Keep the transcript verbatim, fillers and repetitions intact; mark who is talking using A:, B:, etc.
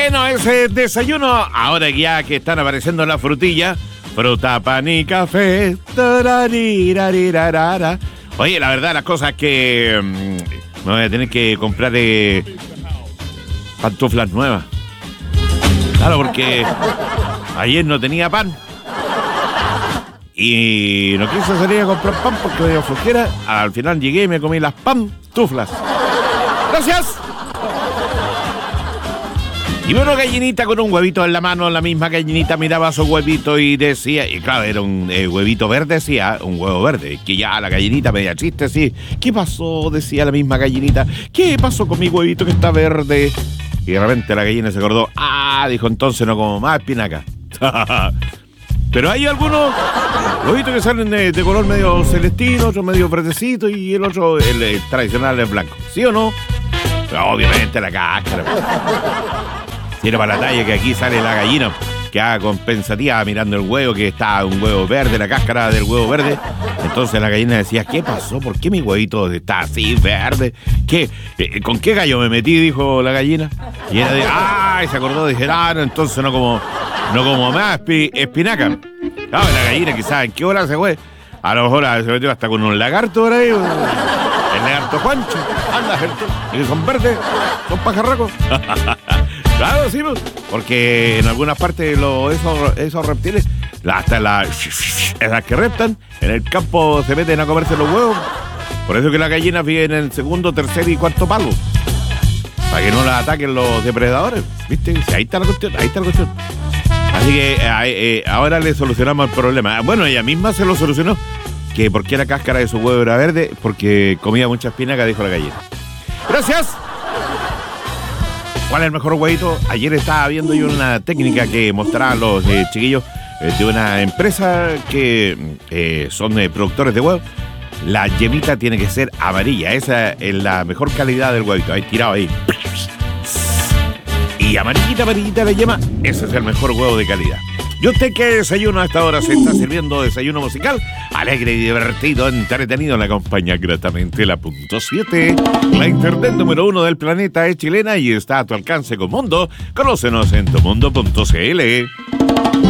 A: Bueno, ese desayuno, ahora ya que están apareciendo las frutillas, fruta, pan y café. Tararirarirarara. Oye, la verdad, las cosas que mmm, me voy a tener que comprar eh, pantuflas nuevas. Claro, porque ayer no tenía pan. Y no quise salir a comprar pan porque me dio flojera. Al final llegué y me comí las pantuflas. ¡Gracias! Y una gallinita con un huevito en la mano, la misma gallinita miraba su huevito y decía, y claro, era un eh, huevito verde, decía, un huevo verde, que ya la gallinita media chiste, sí. ¿Qué pasó? Decía la misma gallinita. ¿Qué pasó con mi huevito que está verde? Y de repente la gallina se acordó, ah, dijo, entonces no como más espinaca. Pero hay algunos huevitos que salen de, de color medio celestino, otro medio verdecito y el otro, el, el tradicional, es blanco. ¿Sí o no? Pero obviamente la cáscara. Tiene para la talla que aquí sale la gallina que haga compensativa mirando el huevo, que está un huevo verde, la cáscara del huevo verde. Entonces la gallina decía, ¿qué pasó? ¿Por qué mi huevito está así verde? ¿Qué? ¿Con qué gallo me metí? Dijo la gallina. Y ella dijo, ¡ah! Y se acordó, dije, ah, no, entonces no como, no como más espi, espinaca. No, la gallina quizás en qué hora se fue. A lo mejor se metió hasta con un lagarto por ahí. El lagarto Juancho. Anda, gente. Y son verdes, son pajarracos. Claro, sí, porque en algunas partes lo, esos, esos reptiles, hasta las que reptan, en el campo se meten a comerse los huevos. Por eso que las gallinas viven en el segundo, tercer y cuarto palo. Para que no las ataquen los depredadores. ¿Viste? Ahí está la cuestión, ahí está la cuestión. Así que eh, eh, ahora le solucionamos el problema. Bueno, ella misma se lo solucionó. Que por qué la cáscara de su huevo era verde, porque comía mucha espinaca, dijo la gallina. ¡Gracias! ¿Cuál es el mejor huevito? Ayer estaba viendo yo una técnica que mostraban los eh, chiquillos eh, de una empresa que eh, son eh, productores de huevos. La yemita tiene que ser amarilla. Esa es la mejor calidad del huevito. Ahí tirado ahí. Y amarillita, amarillita la yema. Ese es el mejor huevo de calidad. ¿Y usted qué desayuno a esta hora? Se está sirviendo desayuno musical, alegre y divertido, entretenido. Le acompaña gratamente la punto siete. La internet número uno del planeta es chilena y está a tu alcance con Mundo. Conócenos en tu mundo punto c l.